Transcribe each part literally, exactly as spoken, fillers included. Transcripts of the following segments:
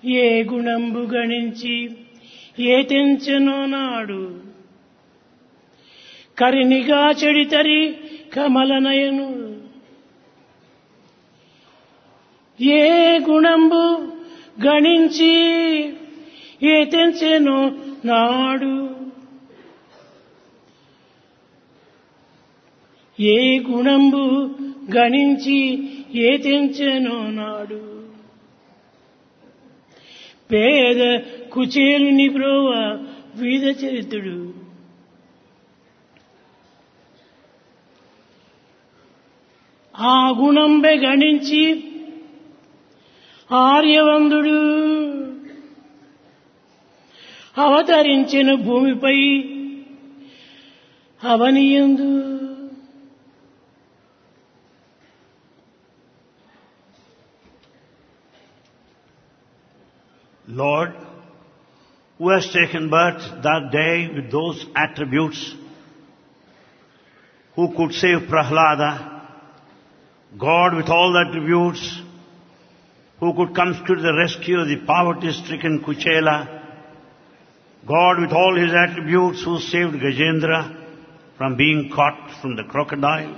ఏ గుణంబు గణించి ఏ తెంచెనో నాడు కరినిగా చెడితరి కమలనయను ఏ గుణంబు గణించి ఏ తెంచెనో నాడు ఏ గుణంబు గణించి ఏ తెంచెనో నాడు పేద కుచేలుని బ్రోవ వీద చరితుడు ఆ గుణంబె గణించి ఆర్యవందుడు అవతరించిన భూమిపై అవనియందు Lord, who has taken birth that day with those attributes, who could save Prahlada, God with all the attributes, who could come to the rescue of the poverty-stricken Kuchela, God with all his attributes who saved Gajendra from being caught from the crocodile,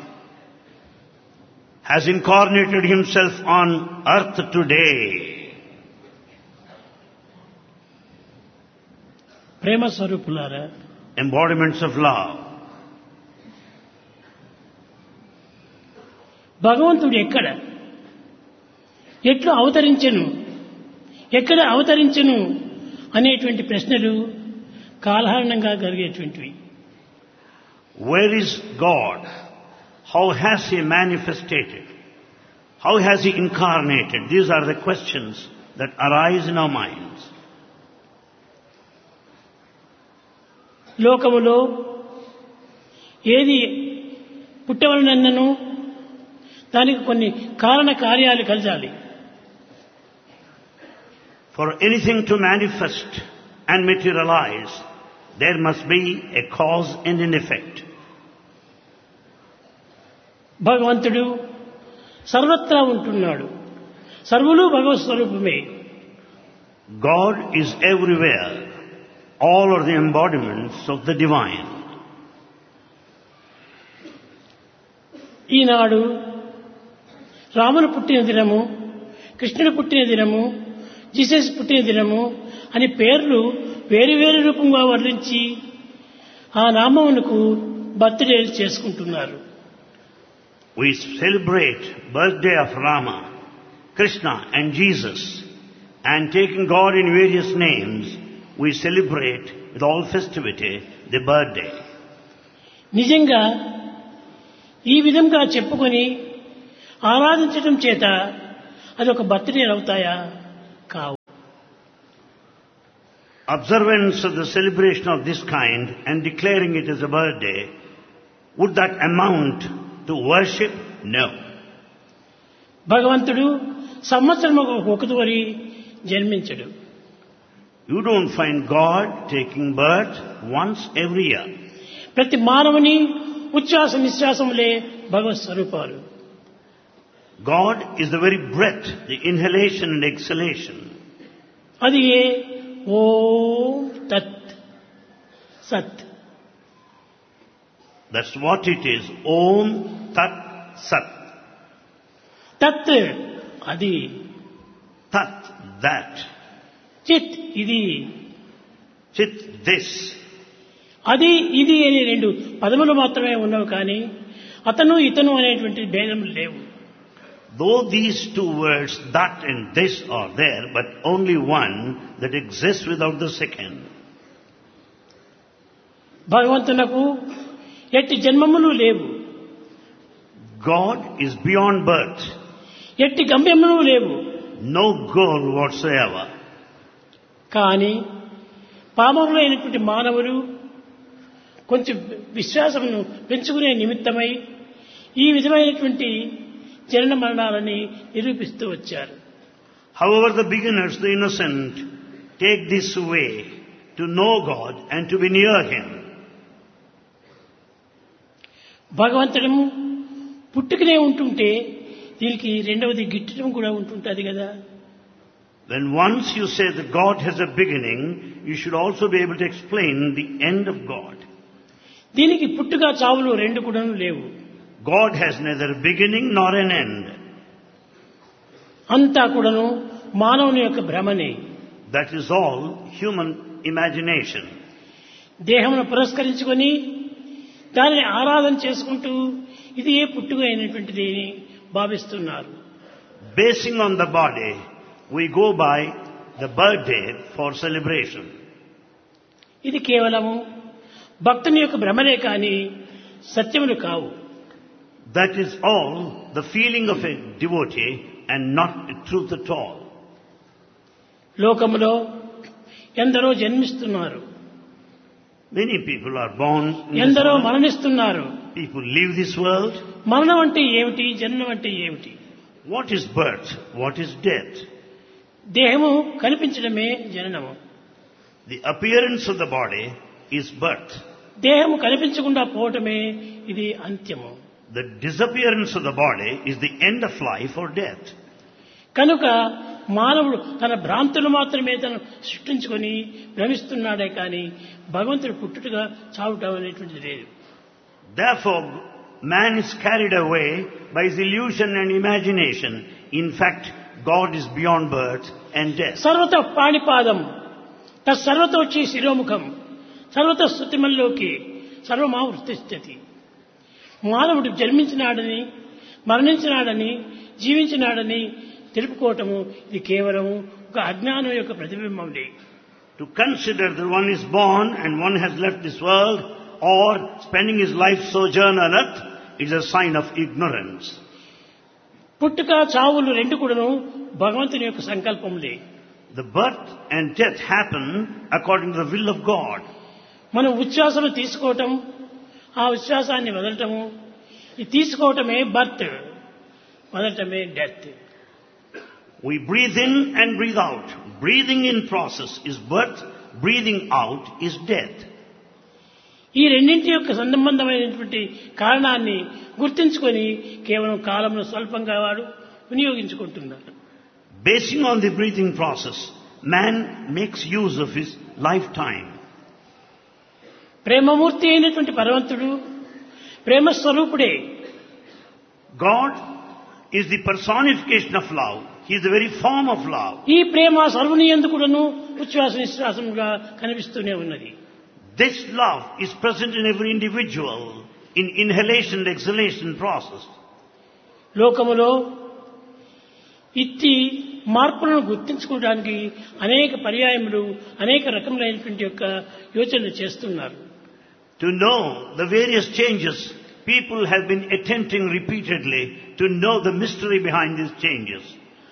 has incarnated himself on earth today. ప్రేమ స్వరూపులారా, Embodiments of love. భగవంతుడు ఎక్కడ ఎట్లు అవతరించెను ఎక్కడ అవతరించెను అనేటువంటి ప్రశ్నలు కాలహరణంగా కలిగేటువంటివి. Where is God? How has he manifested? How has he incarnated? These are the questions that arise in our minds. లోకములో ఏది పుట్టవలనన్నను దానికి కొన్ని కారణ కార్యాలు కలగాలి. For anything to manifest and materialize, there must be a cause and an effect. భగవంతుడు సర్వత్రా ఉంటున్నాడు. సర్వులు భగవత్ స్వరూపమే. God is everywhere. All are the embodiments of the divine. ఈనాడు రాముడు పుట్టిన దినము, కృష్ణుడు పుట్టిన దినము, జీసస్ పుట్టిన దినము అని పేర్లు వేరు వేరు రూపంగా వర్ణించి ఆ నామమునకు బర్త్డేలు చేసుకుంటున్నారు. We celebrate birthday of Rama, Krishna and Jesus, and taking God in various names, we celebrate with all festivity the birthday. నిజంగా ఈ విధంగా చెప్పుకొని ఆరాధించడం చేత అదొక బర్త్డే అవుతాయా? కావు. Observance of the celebration of this kind and declaring it as a birthday, would that amount to worship? No. భగవంతుడు సంవత్సరం ఒకటివరి జన్మించడు. You don't find God taking birth once every year. ప్రతి మానవుని ఉచ్ఛ్వాస నిశ్వాసములే భగవత్ స్వరూపాలు. God is the very breath, the inhalation and exhalation. అది ఏ ఓం తత్ సత్. That's what it is. Om Tat Sat. తత్ అది, Tat that. చిత్ ఇది, Chit this. అది ఇది అనే రెండు పదములు మాత్రమే ఉన్నవి, కానీ అతను ఇతను అనేటువంటి భేదములు లేవు. Though these two words, that and this, are there, but only one that exists without the second. భగవంతునకు ఎట్టి జన్మములు లేవు. God is beyond birth. ఎట్టి గమ్యములు లేవు. No goal whatsoever. కానీ పామరులైనటువంటి మానవులు కొంచెం విశ్వాసమును పెంచుకునే నిమిత్తమై ఈ విధమైనటువంటి జనన మరణాలని నిరూపిస్తూ వచ్చారు. However, the beginners, the innocent, take this way to know God and to be near Him. భగవంతుడు పుట్టుకనే ఉంటుంటే దీనికి రెండవది గిట్టడం కూడా ఉంటుంటుంది కదా. When once you say that God has a beginning, you should also be able to explain the end of God. దీనికి పుట్టుక చావులు రెండు కూడా లేవు. God has neither a beginning nor an end. అంతా కూడాను మానవుని యొక్క భ్రమనే. That is all human imagination. దేహమును పురస్కరించుకొని దానిని ఆరాధన చేసుకుంటూ ఇది ఏ పుట్టుక అయినటువంటిది అని భావిస్తున్నారు. Basing on the body, we go by the birthday for celebration. ఇది కేవలము భక్తుని యొక్క భ్రమనే కానీ సత్యములు కావు. That is all the feeling of a devotee and not the truth at all. లోకములో ఎందరో జన్మిస్తున్నారు, Many people are born in this ఎందరో world. మరణిస్తున్నారు. People leave this world. మరణం అంటే ఏమిటి, జన్మం అంటే ఏమిటి? What is birth? What is death? దేహము కనిపించడమే జననము. The appearance of the body is birth. దేహము కనిపించకుండా పోవటమే ఇది అంత్యము. The disappearance of the body is the end of life or death. కనుక మానవుడు తన భ్రాంతులు మాత్రమే తను సృష్టించుకొని భ్రమిస్తున్నాడే కానీ భగవంతుడు పుట్టుటగా చావుటం అనేటువంటిది లేదు. Therefore, man is carried away by his illusion and imagination. In fact, God is beyond birth and death. సర్వత పాణిపాదం తత్సర్వతోచి శిరోముఖం సర్వత స్తుతిమల్లోకి సర్వమావృతిష్టతి. మానవుడు జన్మించినాడని మరణించినాడని జీవించినాడని తెలుపుకోవటము ఇది కేవలం ఒక అజ్ఞానం యొక్క ప్రతిబింబంలే. To consider that one is born and one has left this world or spending his life sojourn on earth is a sign of ignorance. పుట్టుక చావులు రెండు కూడాను భగవంతుని యొక్క సంకల్పములే. The birth and death happen according to the will of God. మనం ఉచ్ఛ్వాసము తీసుకోవటం, ఆ ఉచ్ఛ్వాసాన్ని వదలటము, ఈ తీసుకోవటమే birth, వదలటమే death. We breathe in and breathe out. Breathing in process is birth, breathing out is death. ఈ రెండింటి యొక్క సంబంధమైనటువంటి కారణాన్ని గుర్తించుకొని కేవలం కాలంలో స్వల్పంగా వాడు వినియోగించుకుంటున్నాడు. Basing on the breathing process, man makes use of his lifetime. ప్రేమమూర్తి అయినటువంటి భగవంతుడు ప్రేమ స్వరూపుడే. God is the personification of love. He is the very form of love. ఈ ప్రేమ సర్వుని యందు కూడాను ఉచ్ఛ్వాస నిశ్వాసముగా కనిపిస్తూనే ఉన్నది. This love is present in every individual in inhalation and exhalation process. లోకములో ఇట్టి మార్పులను గుర్తించుకోవడానికి అనేక పర్యాయములు అనేక రకములైనటువంటి యొక్క యోచనలు చేస్తున్నారు. To know the various changes, people have been attempting repeatedly to know the mystery behind these changes.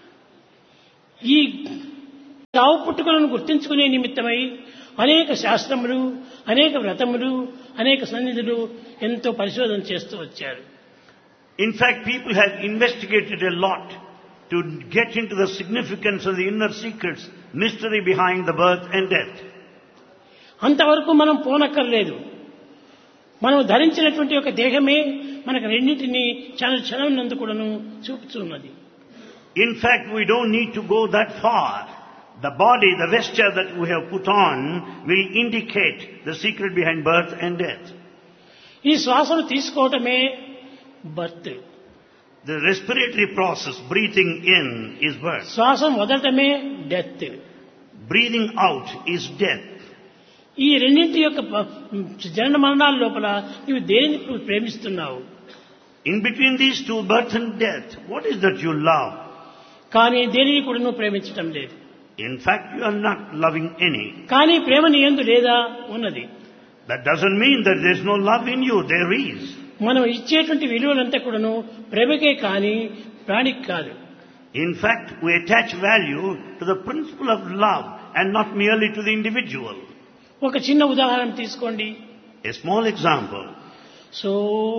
ఈ చావు పుట్టుకలను గుర్తించుకునే నిమిత్తమై అనేక శాస్త్రములు, అనేక వ్రతములు, అనేక సన్నిధులు ఎంతో పరిశోధన చేస్తూ వచ్చారు. In fact, people have investigated a lot to get into the significance of the inner secrets, mystery behind the birth and death. అంతవరకు మనం పోనక్కర్లేదు. మనం ధరించినటువంటి ఒక దేహమే మనకు రెండింటినీ క్షణ క్షణం నందు కూడాను చూపుతున్నది. In fact, we don't need to go that far. The body, the vesture that we have put on will indicate the secret behind birth and death. ఈ శ్వాసను తీసుకోవటమే birth. The respiratory process, breathing in, is birth. శ్వాసం వదలటమే death. Breathing out is death. ఈ రెండింటి యొక్క జనన మరణాల లోపల నీవు దేనిని ప్రేమిస్తున్నావు? In between these two, birth and death, what is that you love? కానీ దేనిని కూడా నువ్వు ప్రేమించటం లేదు. In fact, you are not loving any. కానీ ప్రేమ నీ యందు లేదా? ఉన్నది. That doesn't mean that there is no love in you. There is. మనం ఇచ్చేటువంటి విలువలంతా కూడాను ప్రేమకే కానీ ప్రాణికి కాదు. In fact, we attach value to the principle of love and not merely to the individual. ఒక చిన్న ఉదాహరణ తీసుకోండి. A small example. సో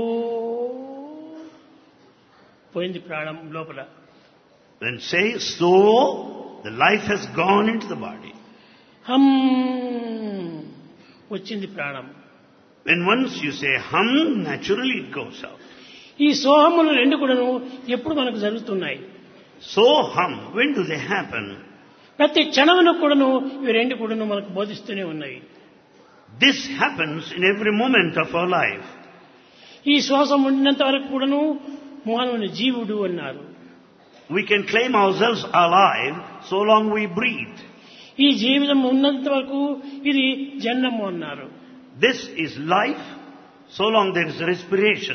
పోయింది ప్రాణం లోపల. When say so, the life has gone into the body. హమ్ వచ్చింది ప్రాణం. When once you say hum, naturally it goes out. ఈ సోహములు రెండు కూడాను ఎప్పుడు మనకు జరుగుతున్నాయి? So hum, when do they happen? ప్రతి క్షణమును కూడాను ఇవి రెండు కూడాను మనకు బోధిస్తూనే ఉన్నాయి. This happens in every moment of our life. ఈ శ్వాసం ఉండినంత వరకు కూడాను మానవుని జీవుడు అన్నారు. We can claim ourselves alive so long we breathe. ఈ జీవితం ఉన్నంత వరకు ఇది జన్మము అన్నారు. This is life so long there is respiration.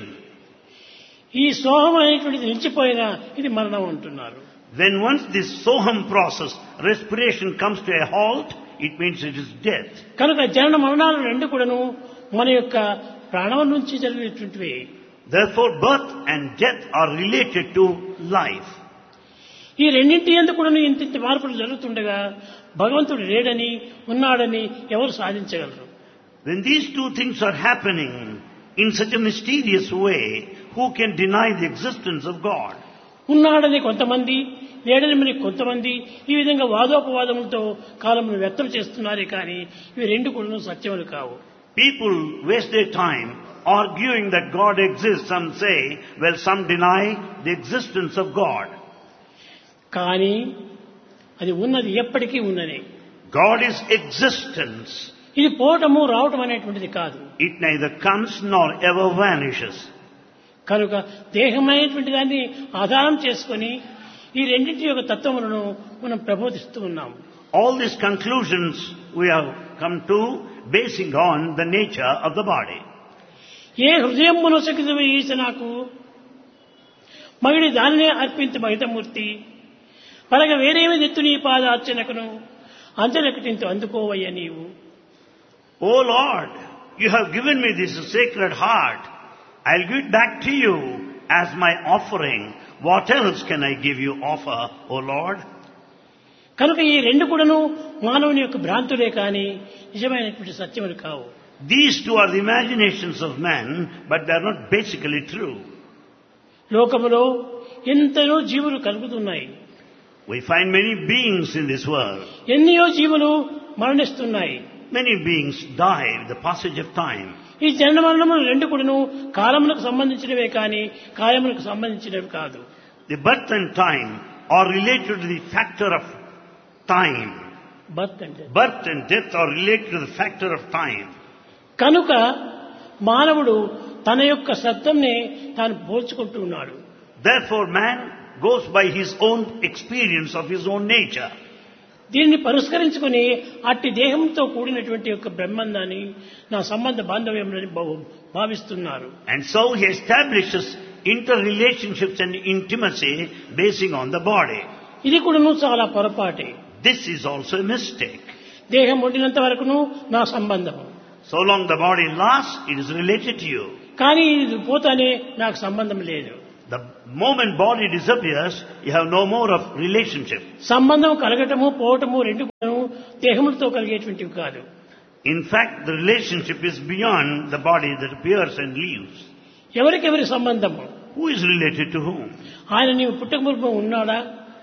ఈ సోహం అనేటువంటిది నిలిచిపోయినా ఇది మరణం అంటున్నారు. When once this soham process, respiration comes to a halt, it means it is death. కనుక జనన మరణాలు రెండు కూడాను మన యొక్క ప్రాణం నుంచి జరిగేటువంటివి. Therefore birth and death are related to life. ఈ రెండింటి యందు కూడాను ఇంత మార్పులు జరుగుతుండగా భగవంతుడు లేడని ఉన్నాడని ఎవరు సాధించగలరు? When these two things are happening in such a mysterious way, who can deny the existence of God? ఉన్నాడని కొంతమంది, లేడని మరి కొంతమంది ఈ విధంగా వాదోపవాదములతో కాలమును వ్యర్థం చేస్తున్నారే కానీ ఇవి రెండు కూడా సత్యములు కావు. People waste their time arguing that God exists. Some say, well, some deny the existence of God. కానీ అది ఉన్నది ఎప్పటికీ ఉన్నది. God is existence. ఇది పోవటము రావటం అనేటువంటిది కాదు. It neither comes nor ever vanishes. కనుక దేహమైనటువంటి దాన్ని ఆధారం చేసుకొని ఈ రెండింటి యొక్క తత్వములను మనం ప్రబోధిస్తూ ఉన్నాం. All these conclusions we have come to basing on the nature of the body. ఏ హృదయం మునసకిదవ ఈశనాకు మగిడి దానినే అర్పించు మహితమూర్తి పరగ వేరేమి నెత్తు నీ పాదార్చనకును అంతలకటింతు అందుకోవయ్య నీవు. O Lord, you have given me this sacred heart. I'll give it back to you as my offering. What else can I give you offer, O Lord? కనుక ఈ రెండు కూడాను మానవుని యొక్క భ్రాంతులే కానీ నిజమైనటువంటి సత్యములు కావు. These two are the imaginations of man, but they are not basically true. లోకములో ఎంతనో జీవులు కలుగుతున్నాయి. We find many beings in this world. ఎన్నో జీవులు మరణిస్తున్నాయి. Many beings die with the passage of time. ఈ జనన మరణములు రెండు కూడాను కాలములకు సంబంధించినవే కానీ కాయములకు సంబంధించినవి కాదు. The birth and time are related to the factor of time. Birth అంటే Birth and death are related to the factor of time. కనుక మానవుడు తన యొక్క సత్యంనే తాను పోల్చుకుంటూ ఉన్నాడు. Therefore man goes by his own experience of his own nature. దీన్ని పరిష్కరించుకుని అట్టి దేహంతో కూడినటువంటి యొక్క బ్రహ్మాండాన్ని నా సంబంధ బాంధవ్యంలోని భావిస్తున్నారు. And so he establishes interrelationships and intimacy basing on the body. ఇది కూడాను చాలా పొరపాటే. This is also a mistake. దేహం ఉండినంత వరకును నా సంబంధము. So long the body lasts, it is related to you. కానీ ఇది పోతానే నాకు సంబంధం లేదు. The moment body disappears, you have no more of relationship. సంబంధం కలగటము పోవటము రెండు కూడాను దేహములతో కలిగేటువంటివి కాదు. In fact, the relationship is beyond the body that appears and leaves. ఎవరికెవరి సంబంధము? Who is related to whom? ఆయన నీవు పుట్టక పూర్వం ఉన్నాడా?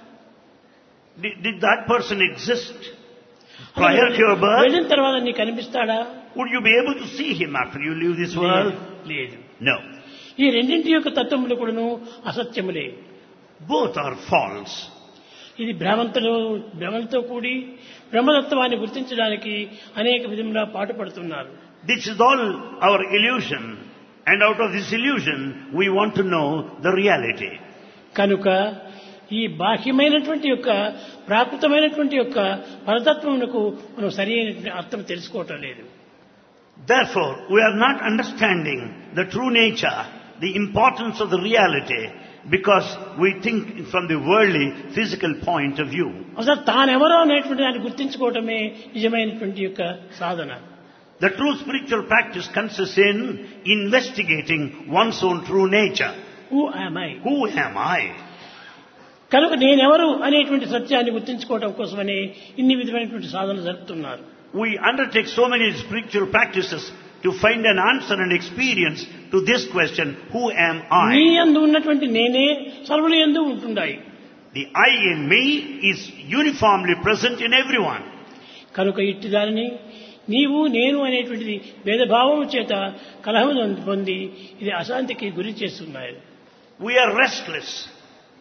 Did, did that person exist prior to your birth? వెళ్ళిన తర్వాత నీకు కనిపిస్తాడా? Would you be able to see him after you leave this world? లేదు. No. ఈ రెండింటి యొక్క తత్వములు కూడాను అసత్యములే. Both are false. ఇది భ్రమంతో భ్రమలతో కూడి బ్రహ్మతత్వాన్ని గుర్తించడానికి అనేక విధములా పాటుపడుతున్నారు. This is all our illusion, and out of this illusion we want to know the reality. కనుక ఈ బాహ్యమైనటువంటి యొక్క ప్రాకృతమైనటువంటి యొక్క పరతత్వమునకు మనం సరైన అర్థం తెలుసుకోవటం లేదు. Therefore, we are not understanding the true nature, the importance of the reality, because we think from the worldly, physical point of view. అసలు తానెవరో అనేటువంటి దాన్ని గుర్తించుకోవటమే నిజమైనటువంటి యొక్క సాధన. The true spiritual practice consists in investigating one's own true nature. Who am I? Who am I? కనుక నేనెవరు అనేటువంటి సత్యాన్ని గుర్తించుకోవటం కోసమని ఇన్ని విధమైనటువంటి సాధనలు జరుపుతున్నారు. We undertake so many spiritual practices to find an answer and experience to this question, who am నీ I? యందు ఉన్నటువంటి నేనే సర్వుల యందు ఉంటున్నాయి. The I in me is uniformly present in everyone. కనుక ఇట్టి దానిని నీవు నేను అనేటువంటిది భేదభావం చేత కలహం పొంది ఇది అశాంతికి గురి చేస్తున్నాయి. We are restless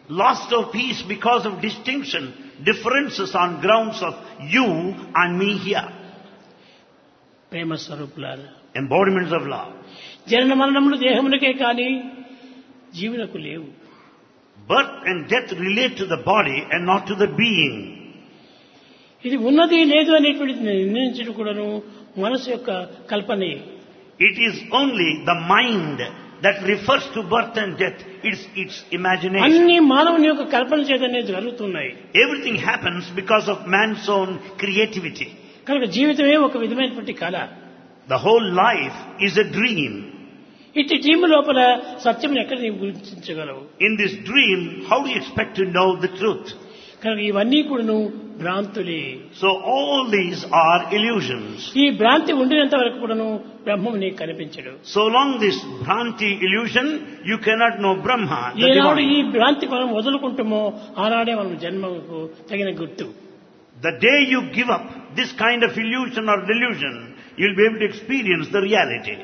Lost of peace because of distinction, differences on grounds of you and me here. ప్రేమ స్వరూపులారా, Embodiments of love. జనన మరణములు దేహములకే కానీ జీవులకు లేవు. Birth and death relate to the body and not to the being. ఇది ఉన్నది లేదు అనేటువంటిది నిర్ణయించడం కూడాను మనసు యొక్క కల్పనే. It is only the mind that refers to birth and death. It's its imagination. అన్ని మానవుని యొక్క కల్పన చేతనే జరుగుతున్నాయి. Everything happens because of man's own creativity. కనుక జీవితమే ఒక విధమైనటువంటి కళ. The whole life is a dream. ఇట్టి డ్రీమ్ లోపల సత్యం ఎక్కడ నీవు గుర్తించగలవు? In this dream, how do you expect to know the truth? కనుక ఇవన్నీ కూడాను భ్రాంతులే. So all these are illusions. ఈ భ్రాంతి ఉండినంత వరకు కూడాను బ్రహ్మం నీకు కనిపించడు. So long this Bhranti illusion, you cannot know Brahma, the ఏనాడు ఈ divine. భ్రాంతి మనం వదులుకుంటామో ఆనాడే మనం జన్మకు తగిన గుర్తు. The day you give up this kind of illusion or delusion, you'll be able to experience the reality.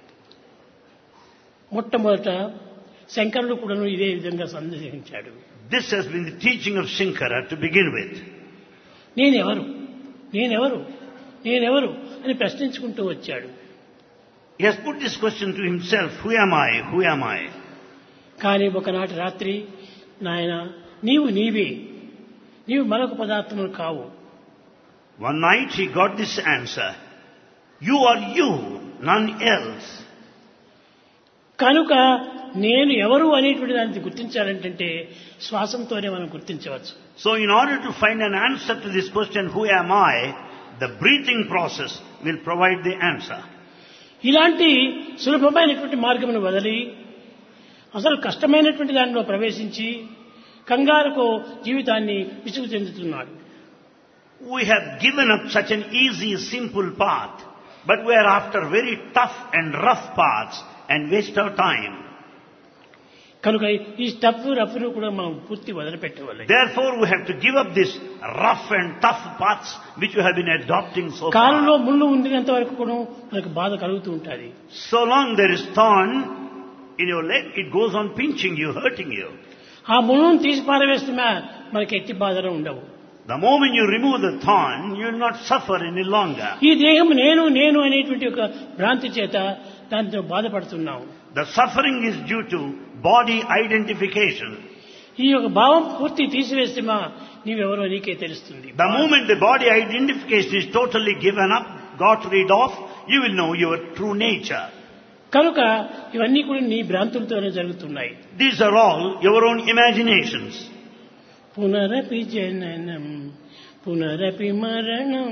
మొట్టమొదట శంకరుడు కూడాను ఇదే విధంగా సందేశించాడు. This has been the teaching of Shankara to begin with. నేనెవరు నేనెవరు నేనెవరు అని ప్రశ్నించుకుంటూ వచ్చాడు. He has put this question to himself, who am I, who am I? కానీ ఒకనాటి రాత్రి, నాయన నీవు నీవే, నీవు మరొక పదార్థములు కావు. One night he got this answer, you are you, none else. కనుక నేను ఎవరు అనేటువంటి దాన్ని గుర్తించాలంటే శ్వాసంతోనే మనం గుర్తించవచ్చు. So in order to find an answer to this question, who am I, the breathing process will provide the answer. ఇలాంటి సులభమైనటువంటి మార్గమును వదిలి అసలు కష్టమైనటువంటి దానిలో ప్రవేశించి కంగారుకు జీవితాన్ని విసుగు చెందుతున్నాడు. We have given up such an easy, simple path, but we are after very tough and rough paths and waste our time. కనుక ఈ స్టఫ్ రఫ్ను కూడా మనం పూర్తి వదిలిపెట్టవాలి. Therefore we have to give up this rough and tough paths which we have been adopting so కాలులో far. ముళ్ళు ఉండినంత వరకు కూడా మనకు బాధ కలుగుతూ ఉంటుంది. So long there is thorn in your leg, it goes on pinching you, hurting you. ఆ ముళ్ళను తీసి పారవేస్తున్నా మనకి ఎట్టి బాధలు ఉండవు. The moment you remove the thorn, you will not suffer any longer. ఈ దేహం నేను నేను అనేటువంటి ఒక భ్రాంతి చేత దాంతో బాధపడుతున్నాం. The suffering is due to body identification. ఈ యొక్క భావం పూర్తి తీసివేస్తేమా నీవెవరో నీకే తెలుస్తుంది. The moment the body identification is totally given up, got rid of, you will know your true nature. కనుక ఇవన్నీ కూడా నీ భ్రాంతులతోనే జరుగుతున్నాయి. These are all your own imaginations. పునరపి జననం పునరపి మరణం.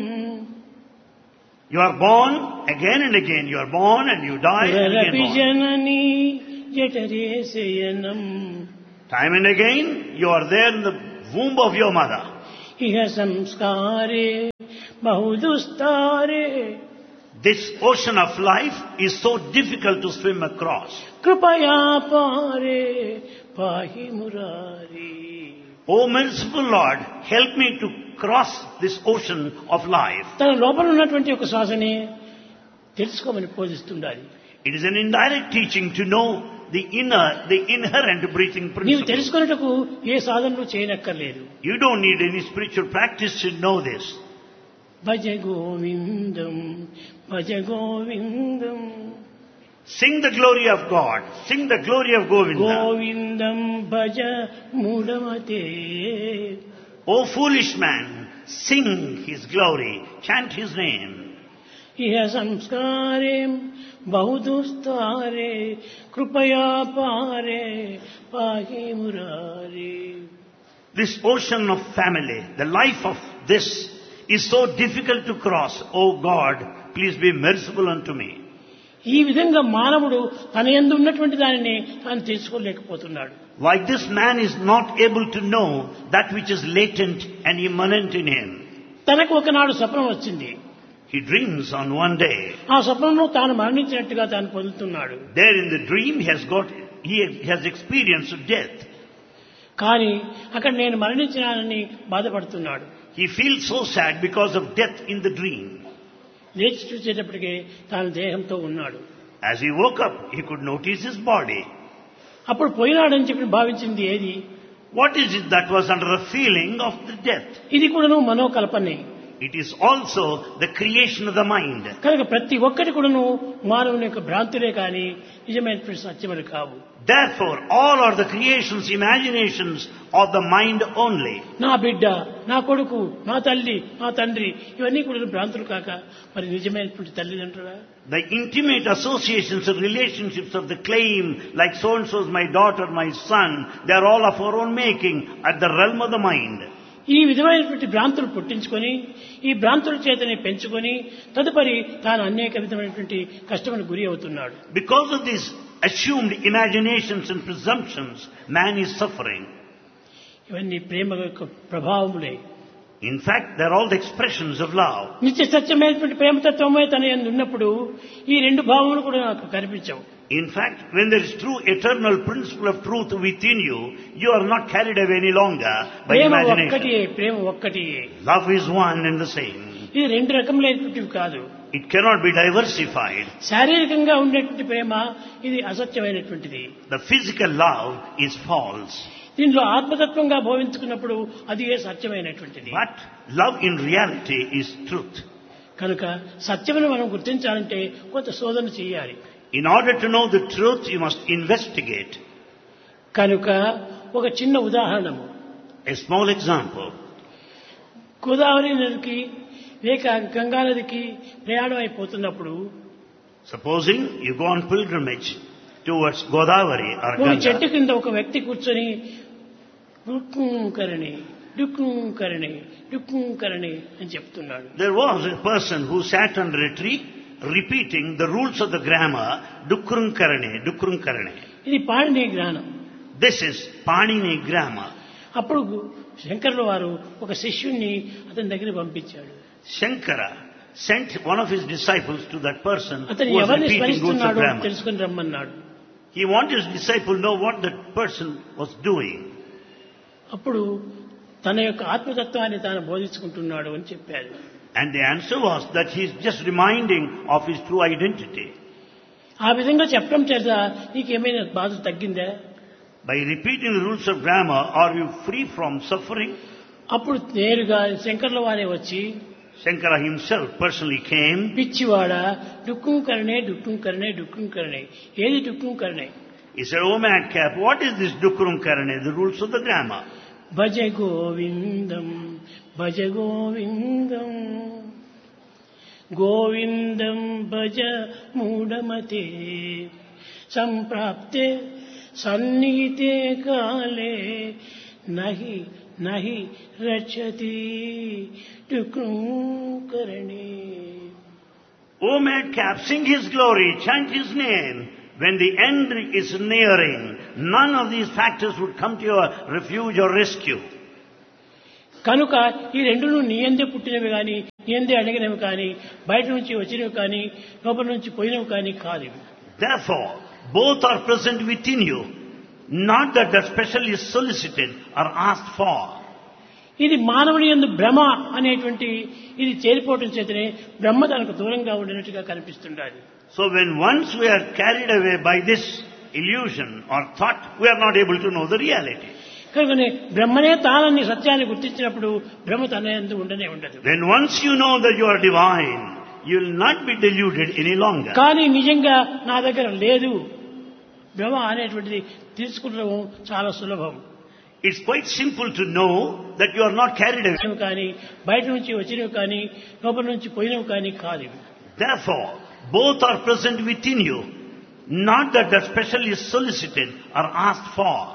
You are born again and again. You are born and you die and పునరపి again born. Janani జఠరే శయనం. Time and again, you are there in the womb of your mother. ఇహ సంస్కారే బహుదుస్తారే. This ocean of life is so difficult to swim across. కృపయా పారే పాహి Murari. O merciful Lord, help me to cross this ocean of life. తన లోపల ఉన్నటువంటి ఒక శ్వాసని తెలుసుకోమని బోధిస్తుండాలి. It is an indirect teaching to know the inner, the inherent breathing నీవు principle. తెలుసుకున్నట్టుకు ఏ సాధనలు చేయనక్కర్లేదు. You don't need any spiritual practice to know this. Bhaja Govindam Bhaja Govindam. Sing the glory of God. Sing the glory of Govinda. Govindam Bhaja మూఢమతే. O foolish man, sing his glory. Chant his name. ఇహ సంస్కారే బహుదుస్తారే కృపయా పారే పాహి Murari. This ocean of family, the life of this is so difficult to cross. O God, please be merciful unto me. ఈ విధంగా మానవుడు తన యందు ఉన్నటువంటి దానిని తాను తెలుసుకోలేకపోతున్నాడు. Like this man is not able to know that which is latent and immanent in him. తనకు ఒకనాడు స్వప్నం వచ్చింది. He dreams on one day. ఆ స్వప్నంలో తాను మరణించినట్టుగా తాను పొందుతున్నాడు. There in the dream he has got, he has experienced death. కానీ అక్కడ నేను మరణించినానని బాధపడుతున్నాడు. He feels so sad because of death in the dream. లేచి చూసేటప్పటికే తాను దేహంతో ఉన్నాడు. As he woke up, he could notice his body. అప్పుడు పోయినాడని చెప్పి భావించింది ఏది? What is it that was under the feeling of the death? ఇది కూడాను మనోకల్పనే. It is also the creation of the mind. కనుక ప్రతి ఒక్కటి కూడాను మానవుని యొక్క భ్రాంతులే కానీ నిజమైనటువంటి సత్యములు కావు. Therefore, all are the creations, imaginations of the mind only. నా బిడ్డ, నా కొడుకు, నా తల్లి, నా తండ్రి ఇవన్నీ కూడా భ్రాంతులు కాక మరి నిజమైనటువంటి తల్లిదండ్రులా? The intimate associations and relationships of the claim, like so-and-so is my daughter, my son, they are all of our own making at the realm of the mind. ఈ విధమైనటువంటి భ్రాంతులు పుట్టించుకొని ఈ భ్రాంతుల చేతనే పెంచుకొని తదుపరి తాను అనేక విధమైనటువంటి కష్టములకు గురి అవుతున్నాడు. Because of these assumed imaginations and presumptions, man is suffering. ఇవన్నీ ప్రేమ యొక్క ప్రభావములే. In fact, they are all the expressions of love. నిత్య సత్యమైనటువంటి ప్రేమతత్వమే తన యందు ఉన్నప్పుడు ఈ రెండు భావములు కూడా నాకు కనిపించవు. In fact, when there is true eternal principle of truth within you, you are not carried away any longer by Prema imagination. ఒక్కటియే, Prema ఒక్కటియే. Love is one and the same. ఇది రెండు రకములైనటువంటివి కాదు. It cannot be diversified. శారీరకంగా ఉండేటువంటి ప్రేమ ఇది అసత్యమైనటువంటిది. The physical love is false. దీనిలో ఆత్మతత్వంగా భావించుకున్నప్పుడు అది ఏ సత్యమైనటువంటిది. But love in reality is truth. కనుక సత్యమును మనం గుర్తించాలంటే కొంత శోధన చేయాలి. In order to know the truth, you must investigate. కనుక ఒక చిన్న ఉదాహరణము. A small example. గోదావరి నదికి లేక గంగా నదికి ప్రయాణం అయిపోతున్నప్పుడు Supposing you go on pilgrimage towards Godavari or ఒక చెట్టు Ganga, కింద ఒక వ్యక్తి కూర్చొని డుక్కుకరణి డుక్కుకరణి డుక్కుకరణి అని చెప్తున్నాడు. there was a person who sat under a tree repeating the rules of the grammar, Dukkurun Karane, Dukkurun Karane. ఇది పాణిని జ్ఞానం. This is Panini grammar. అప్పుడు శంకరుల వారు ఒక శిష్యుణ్ణి అతని దగ్గర పంపించాడు. Shankara sent one of his disciples to that person అతను who was ఎవరిని repeating rules of స్మరిస్తున్నాడో grammar. తెలుసుకుని రమ్మన్నాడు. He wanted his disciple to know what that person was doing. అప్పుడు తన యొక్క ఆత్మతత్వాన్ని తాను బోధించుకుంటున్నాడు అని చెప్పాడు. And the answer was that he is just reminding of his true identity. ఆ విధంగా చెప్పడం చేత నీకేమైనా బాధ తగ్గిందా? By repeating the rules of grammar, are you free from suffering? అప్పుడు నేరుగా శంకర్ల వారే వచ్చి Shankara himself personally came. పిచ్చివాడా డుక్కుం కరణే డుక్కుం కరణే డుక్కుం కరణే ఏది డుక్కుం కరణే? He said, "Oh madcap, what is this Dukkurum Karane, the rules of the grammar?" భజ గోవిందం భజ గోవిందం గోవిందం భజ మూఢమతే సంప్రాప్తే సన్నిహితే కాలే నహి నహి రక్షతి డుక్కుం కరణే. O madcap, sing his glory, chant his name. When the end is nearing, none of these factors would come to your refuge or rescue. కనుక ఈ రెండును నీయందే పుట్టినవి కానీ నీయందే అడిగినవి కానీ బయట నుంచి వచ్చినవి కానీ లోపల నుంచి పోయినవి కానీ కాదు. Therefore, both are present within you, not that the special is solicited or asked for. ఇది మానవుని యందు భ్రమ అనేటువంటి ఇది చేరిపోవటం చేతనే బ్రహ్మ తనకు దూరంగా ఉండినట్టుగా కనిపిస్తుండాలి. So when once we are carried away by this illusion or thought, we are not able to know the reality. కనుకనే బ్రహ్మనే తానని సత్యాన్ని గుర్తించినప్పుడు బ్రహ్మ తన యందు ఉండనే ఉండదు. When once you know that you are divine, you will not be deluded any longer. కానీ నిజంగా నా దగ్గర లేదు భ్రమ అనేటువంటిది తీసుకుంటడం చాలా సులభం. It's quite simple to know that you are not carried away. కానీ బయట నుంచి వచ్చినవి కానీ లోపల నుంచి పోయినవి కానీ కాదు. Therefore, both are present within you, not that the special is solicited or asked for.